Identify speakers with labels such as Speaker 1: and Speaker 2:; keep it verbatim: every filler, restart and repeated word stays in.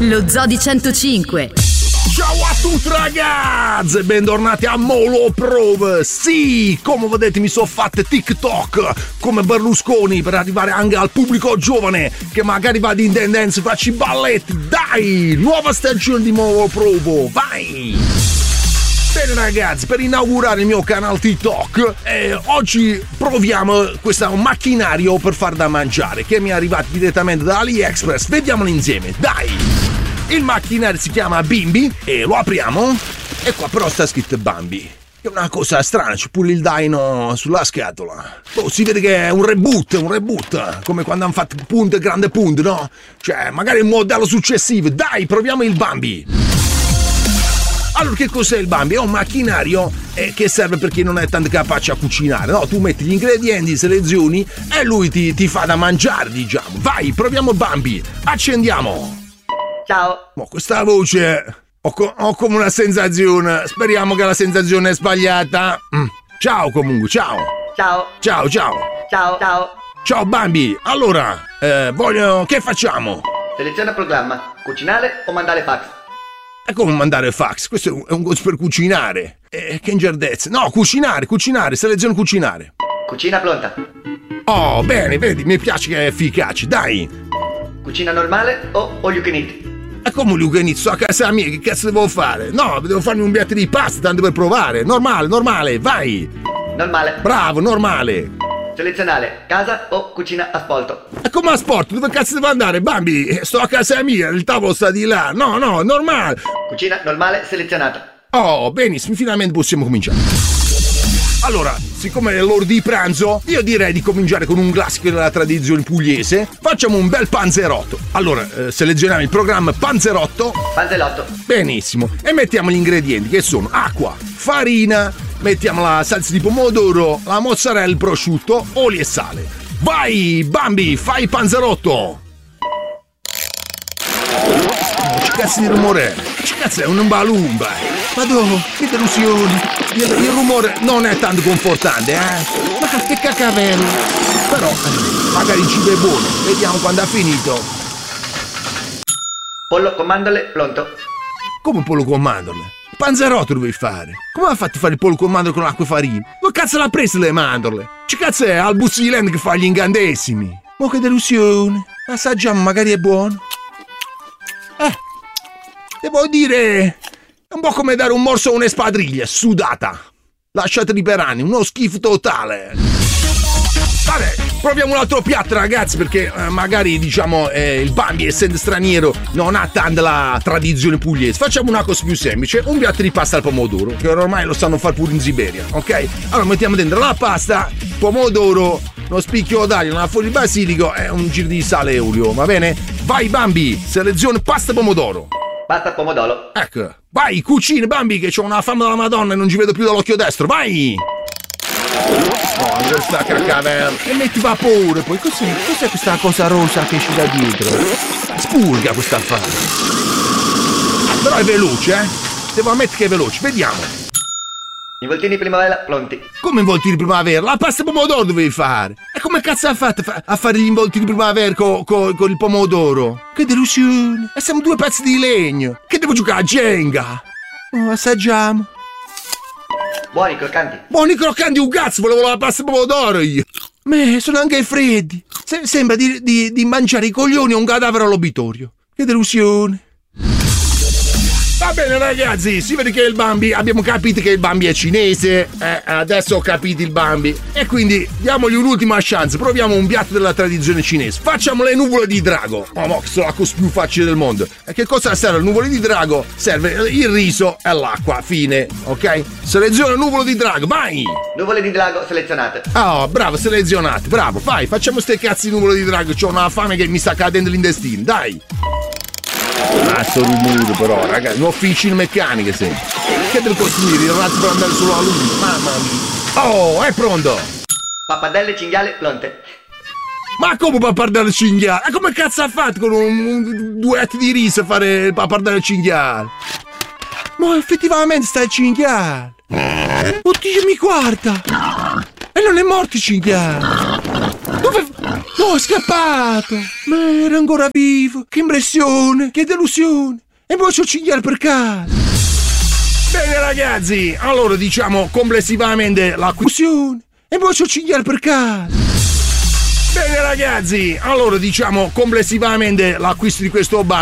Speaker 1: Lo Zoo di centocinque.
Speaker 2: Ciao a tutti ragazzi e bentornati a Molo Prove. Sì, come vedete mi sono fatte TikTok come Berlusconi per arrivare anche al pubblico giovane che magari va in tendenza, faccio i balletti. Dai, nuova stagione di Molo Prove, vai! Bene ragazzi, per inaugurare il mio canale TikTok eh, oggi proviamo questo macchinario per far da mangiare che mi è arrivato direttamente da AliExpress. Vediamolo insieme, dai! Il macchinario si chiama Bimbi e lo apriamo e qua però sta scritto Bambi. È una cosa strana, c'è pure il dino sulla scatola. Oh, si vede che è un reboot, un reboot, come quando hanno fatto punto e grande punto, no? Cioè, magari il modello successivo. Dai, proviamo il Bambi. Allora, che cos'è il Bambi? È un macchinario eh, che serve per chi non è tanto capace a cucinare, no? Tu metti gli ingredienti, selezioni e lui ti, ti fa da mangiare, diciamo. Vai, proviamo Bambi. Accendiamo.
Speaker 3: Ciao.
Speaker 2: Ma questa voce ho, co- ho come una sensazione. Speriamo che la sensazione è sbagliata. Mm. Ciao comunque, ciao.
Speaker 3: Ciao.
Speaker 2: Ciao, ciao.
Speaker 3: Ciao. Ciao.
Speaker 2: Ciao Bambi. Allora, eh, voglio... che facciamo?
Speaker 3: Seleziona programma. Cucinare o mandare fax?
Speaker 2: È come mandare fax. Questo è un, è un coso per cucinare. Eh, che ingerdezza. No, cucinare, cucinare. Selezione cucinare.
Speaker 3: Cucina pronta.
Speaker 2: Oh, bene, vedi, mi piace che è efficace. Dai.
Speaker 3: Cucina normale o all you can eat?
Speaker 2: È come lui che inizio a casa mia, che cazzo devo fare? No, devo farmi un piatto di pasta tanto per provare. Normale, normale, vai.
Speaker 3: Normale.
Speaker 2: Bravo, normale.
Speaker 3: Selezionare casa o cucina a spolto.
Speaker 2: E come a sport? Dove cazzo devo andare, Bambi? Sto a casa mia, il tavolo sta di là. No, no, normale.
Speaker 3: Cucina normale selezionata.
Speaker 2: Oh, benissimo, finalmente possiamo cominciare. Allora, siccome è l'ora di pranzo, io direi di cominciare con un classico della tradizione pugliese. Facciamo un bel panzerotto. Allora, eh, selezioniamo il programma panzerotto.
Speaker 3: Panzerotto.
Speaker 2: Benissimo. E mettiamo gli ingredienti che sono acqua, farina, mettiamo la salsa di pomodoro, la mozzarella, il prosciutto, olio e sale. Vai, Bambi, fai il panzerotto. Oh, che cazzo di rumore è? Che cazzo è un balumba? Madonna, che delusione. Il, il rumore non è tanto confortante, eh? Ma che caccavello. Però, eh, magari il cibo è buono. Vediamo quando ha finito.
Speaker 3: Pollo con mandorle pronto.
Speaker 2: Come pollo con mandorle? Panzerotto dovevi fare. Come ha fatto fare il pollo con mandorle con l'acqua e farina? Dove cazzo l'ha preso le mandorle? Che cazzo è al Buzzi Land che fa gli incantesimi? Ma che delusione. Assaggiamo, magari è buono. Eh, devo dire... è un po' come dare un morso a una spadriglia sudata. Lasciateli per anni, uno schifo totale. Vabbè, proviamo un altro piatto ragazzi, perché eh, magari diciamo eh, il Bambi essendo straniero non ha tanta la tradizione pugliese. Facciamo una cosa più semplice, un piatto di pasta al pomodoro, che ormai lo sanno fare pure in Siberia, ok? Allora mettiamo dentro la pasta, pomodoro, uno spicchio d'aglio, una foglia di basilico e un giro di sale e olio, va bene? Vai Bambi, selezione pasta pomodoro.
Speaker 3: Pasta pomodoro.
Speaker 2: Ecco, vai, cucina Bambi che c'ho una fame della Madonna e non ci vedo più dall'occhio destro, vai! Oh, questa caccaverna. E metti vapore, poi cos'è? Cos'è questa cosa rosa che esce da dietro? Spurga questa affare. Però è veloce, eh? Devo ammettere che è veloce, vediamo.
Speaker 3: Involtini primavera pronti.
Speaker 2: Come involtini primavera? La pasta pomodoro dovevi fare. E come cazzo ha fatto a fare gli involtini primavera con co, co il pomodoro? Che delusione. E siamo due pezzi di legno. Che devo giocare a Jenga? Oh, assaggiamo.
Speaker 3: Buoni croccanti.
Speaker 2: Buoni croccanti un cazzo, volevo la pasta pomodoro io. Me, sono anche freddi. Se, sembra di, di, di mangiare i coglioni a un cadavere all'obitorio. Che delusione. Va bene ragazzi, si vede che il Bambi, abbiamo capito che il Bambi è cinese, eh, adesso ho capito il Bambi e quindi diamogli un'ultima chance, proviamo un piatto della tradizione cinese, facciamo le nuvole di drago. Oh mo, che sono la cosa più facile del mondo. E che cosa serve le nuvole di drago? Serve il riso e l'acqua, fine, ok? Seleziona nuvole di drago, vai!
Speaker 3: Nuvole di drago selezionate.
Speaker 2: Oh, bravo, selezionate, bravo, vai, facciamo ste cazzi di nuvole di drago, c'ho una fame che mi sta cadendo l'intestino, dai! Mazzo rumore però, ragazzi, un'officina meccanica sei. Che devo costruire? Il razzo per andare sulla luna, mamma mia. Oh, è pronto!
Speaker 3: Pappardelle cinghiale pronte.
Speaker 2: Ma come pappardelle cinghiale? E come cazzo ha fatto con un, un duetto di riso a fare il pappardelle cinghiale? Ma effettivamente sta il cinghiale. Oddio, mi guarda! E non è morto il cinghiale! Dove... No, è scappato! Ma era ancora vivo! Che impressione! Che delusione! E poi c'ho cigliare per casa! Bene ragazzi, allora diciamo complessivamente l'acquisizione e poi c'ho cigliare per casa! Bene ragazzi, allora diciamo complessivamente l'acquisto di questo bar